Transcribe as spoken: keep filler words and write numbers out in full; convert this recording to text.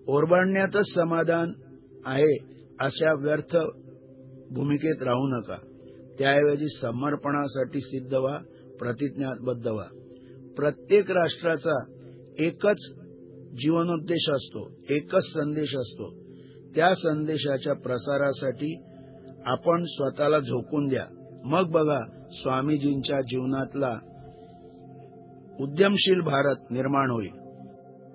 ओरबाडण्यातच समाधान आहे अशा व्यर्थ भूमिकेत राहू नका. त्याऐवजी समर्पणासाठी सिद्ध व्हा, प्रतिज्ञाबद्ध व्हा. प्रत्येक राष्ट्राचा एकच जीवनोद्देश असतो, एकच संदेश असतो. त्या संदेशाच्या प्रसारासाठी आपण स्वतःला झोकून द्या. मग बघा, स्वामीजींच्या जीवनातला उद्यमशील भारत निर्माण होईल.